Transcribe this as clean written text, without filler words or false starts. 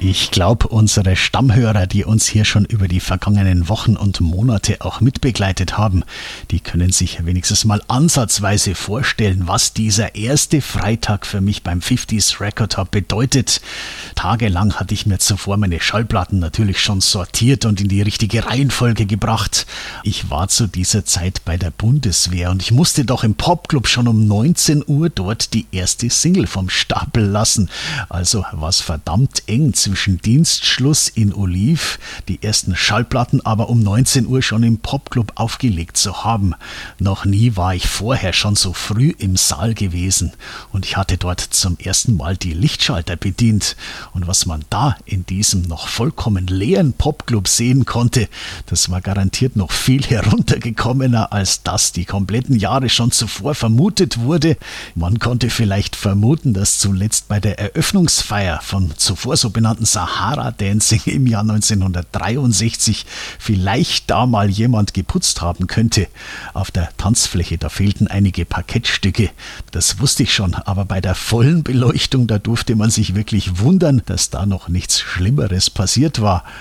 Ich glaube, unsere Stammhörer, die uns hier schon über die vergangenen Wochen und Monate auch mitbegleitet haben, die können sich wenigstens mal ansatzweise vorstellen, was dieser erste Freitag für mich beim 50s Record Hub bedeutet. Tagelang hatte ich mir zuvor meine Schallplatten natürlich schon sortiert und in die richtige Reihenfolge gebracht. Ich war zu dieser Zeit bei der Bundeswehr und ich musste doch im Popclub schon um 19 Uhr dort die erste Single vom Stapel lassen. Also war's verdammt eng zwischen Dienstschluss in Oliv, die ersten Schallplatten aber um 19 Uhr schon im Popclub aufgelegt zu haben. Noch nie war ich vorher schon so früh im Saal gewesen und ich hatte dort zum ersten Mal die Lichtschalter bedient. Und was man da in diesem noch vollkommen leeren Popclub sehen konnte, das war garantiert noch viel heruntergekommener, als das die kompletten Jahre schon zuvor vermutet wurde. Man konnte vielleicht vermuten, dass zuletzt bei der Eröffnungsfeier von zuvor so benannten Sahara Dancing im Jahr 1963 vielleicht da mal jemand geputzt haben könnte. Auf der Tanzfläche, da fehlten einige Parkettstücke. Das wusste ich schon, aber bei der vollen Beleuchtung, da durfte man sich wirklich wundern, dass da noch nichts Schlimmeres passiert war.